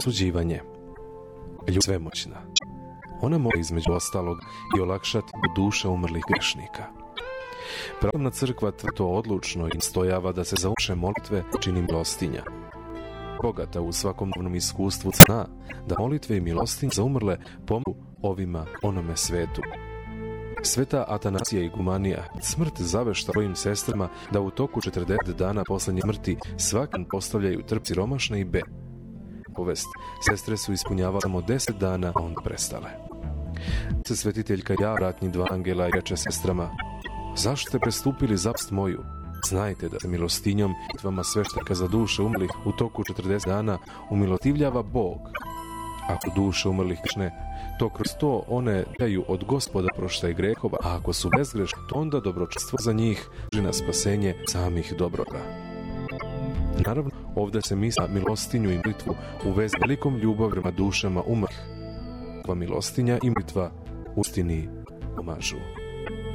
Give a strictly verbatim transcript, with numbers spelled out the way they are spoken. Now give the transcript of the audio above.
suđivanje. Ljubav svemoćna. Ona može između ostalog i olakšati duše umrlih grešnika. Pravoslavna crkva to odlučno i stojava da se za uše molitve čini milostinja. Bogata u svakodnevnom iskustvu zna da molitve i milostinje za umrle pomogu ovima onome svetu. Sveta Atanasija Igumanija smrt zavešta svojim sestrama da u toku četrdeset dana posljednje smrti svakim postavljaju trp siromašne i be. Povest, sestre su ispunjavale samo deset dana, a onda prestale. Se svetiteljka ja vratnji dva angela i reče sestrama: zašto ste prestupili zapst moju? Znajte da se milostinjom i vama sveštaka za duše umrlih u toku četrdeset dana umilotivljava Bog. Ako duše umrlih grešne, to kroz to one daju od Gospoda proštaj grehova, a ako su bezgrešne, to onda dobročinstvo za njih služi na spasenje samih dobroga. Naravno, ovdje se misli na milostinju i molitvu u vezi velikom ljubav prema dušama umrlih. Ova milostinja i molitva ustini pomažu.